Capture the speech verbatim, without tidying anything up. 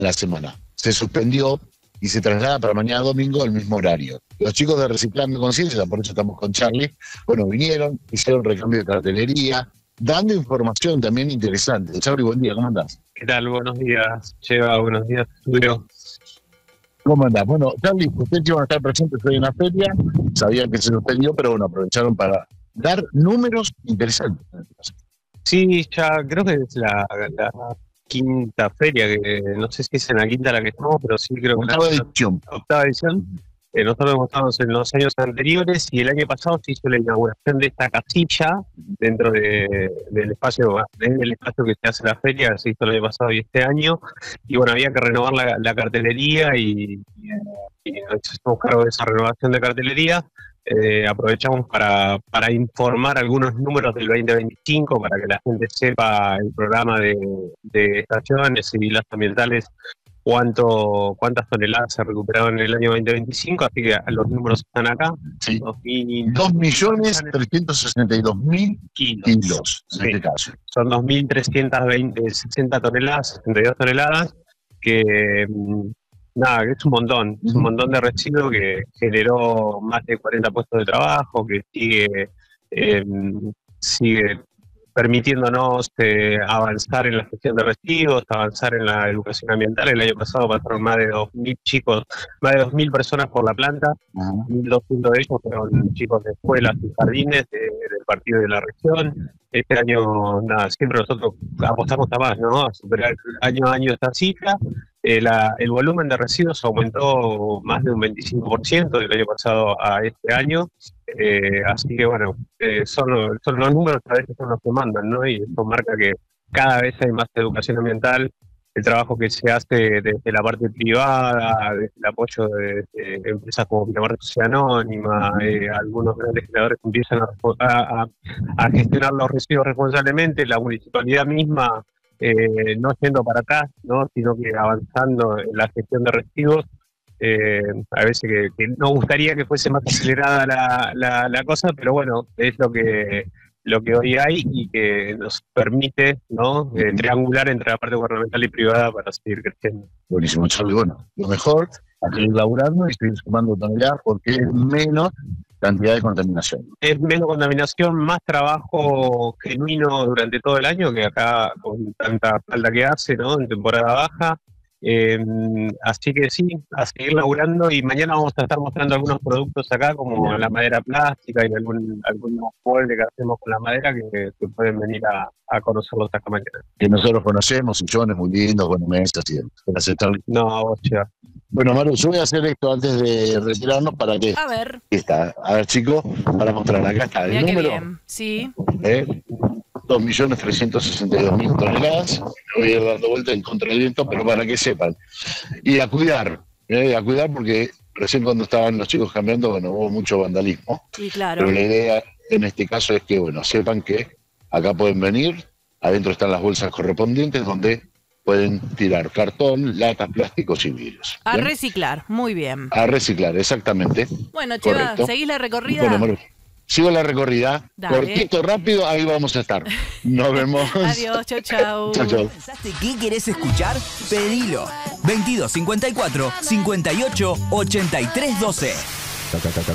la semana. Se suspendió y se traslada para mañana domingo al mismo horario. Los chicos de Reciclando Conciencia, por eso estamos con Charlie, bueno, vinieron, hicieron recambio de cartelería, dando información también interesante. Charlie, buen día, ¿cómo andás? ¿Qué tal? Buenos días, Cheva, buenos días, estudio. ¿Cómo andás? Bueno, Charlie, ustedes iban a estar presentes hoy en la feria, sabían que se suspendió, pero bueno, aprovecharon para dar números interesantes. Sí, ya creo que es la, la quinta feria, que no sé si es en la quinta la que estamos, pero sí creo que Octava la edición. octava edición. Eh, nosotros hemos estado en los años anteriores y el año pasado se hizo la inauguración de esta casilla dentro de, del espacio, del espacio que se hace la feria, se hizo el año pasado y este año. Y bueno, había que renovar la, la cartelería y, y, y nos hicimos cargo de esa renovación de cartelería. Eh, aprovechamos para, para informar algunos números del veinte veinticinco para que la gente sepa el programa de, de estaciones y las ambientales, cuánto cuántas toneladas se recuperaron en el año veinte veinticinco, así que los números están acá. Sí. dos millones trescientos sesenta y dos mil kilos, kilos en sí. Este caso. Son dos mil trescientos sesenta toneladas, sesenta y dos toneladas, que... Nada, que es un montón, es un montón de residuos que generó más de cuarenta puestos de trabajo, que sigue, eh, sigue permitiéndonos eh, avanzar en la gestión de residuos, avanzar en la educación ambiental. El año pasado pasaron más de dos mil chicos, más de dos mil personas por la planta, uh-huh. mil doscientos de ellos fueron chicos de escuelas y jardines de, del partido de la región. Este año, nada, siempre nosotros apostamos a más, ¿no? A superar año a año esta cifra. Eh, la, el volumen de residuos aumentó más de un veinticinco por ciento del año pasado a este año, eh, así que bueno, eh, son, son los números que a veces son los que mandan, ¿no? Y eso marca que cada vez hay más educación ambiental, el trabajo que se hace desde la parte privada, desde el apoyo de, de empresas como Pinamar Sociedad Anónima, eh, algunos grandes generadores que empiezan a, a, a gestionar los residuos responsablemente, la municipalidad misma, Eh, no yendo para atrás, ¿no? Sino que avanzando en la gestión de residuos. Eh, a veces que, que nos gustaría que fuese más acelerada la, la, la cosa, pero bueno, es lo que lo que hoy hay y que nos permite, ¿no? Eh, triangular entre la parte gubernamental y privada para seguir creciendo. Buenísimo, Charlie. Bueno, lo mejor, a seguir laburando y seguir sumando toneladas porque es menos cantidad de contaminación. Es menos contaminación, más trabajo genuino durante todo el año, que acá con tanta falta que hace, ¿no? En temporada baja. Eh, así que sí, a seguir laburando, y mañana vamos a estar mostrando algunos productos acá, como la madera plástica y algún, algunos moldes que hacemos con la madera que, que pueden venir a, a conocerlos acá mañana. Que nosotros conocemos, sillones muy lindos, bueno, mesas y demás. Gracias, Charlie. No, a vos, Cheva. Bueno, Maru, yo voy a hacer esto antes de retirarnos para que... A ver. Está. A ver, chicos, para mostrar. Acá está el Mirá número. qué bien. Sí. ¿Eh? dos millones trescientos sesenta y dos mil toneladas. Voy a ir dando vuelta en contra del viento, pero para que sepan. Y a cuidar, ¿eh? A cuidar porque recién cuando estaban los chicos cambiando, bueno, hubo mucho vandalismo. Sí, claro. Pero la idea en este caso es que, bueno, sepan que acá pueden venir, adentro están las bolsas correspondientes donde pueden tirar cartón, latas, plásticos y vidrios. A ¿bien? Reciclar, muy bien. A reciclar, exactamente. Bueno, Cheva, ¿seguís la recorrida? Bueno, Maru, sigo la recorrida. Dale. Cortito, rápido, ahí vamos a estar. Nos vemos. Adiós, chau, chau. Chau, chau. ¿Qué querés escuchar? Pedilo. veintidós cincuenta y cuatro, cincuenta y ocho, ochenta y tres doce.